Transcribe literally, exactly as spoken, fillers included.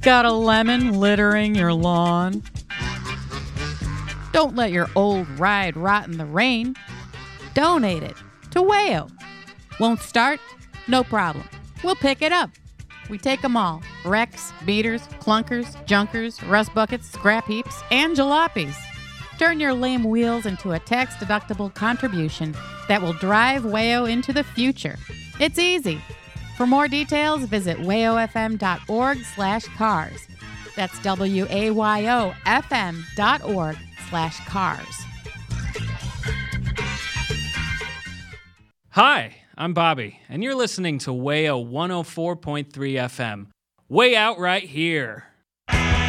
Got a lemon littering your lawn? Don't let your old ride rot in the rain. Donate it to Wayo. Won't start? No problem. We'll pick it up. We take them all. Wrecks, beaters, clunkers, junkers, rust buckets, scrap heaps, and jalopies. Turn your lame wheels into a tax-deductible contribution that will drive Wayo into the future. It's easy. For more details, visit wayofm.org slash cars. That's W-A-Y-O-F-M dot org slash cars. Hi, I'm Bobby, and you're listening to Wayo one oh four point three F M. Way out right here.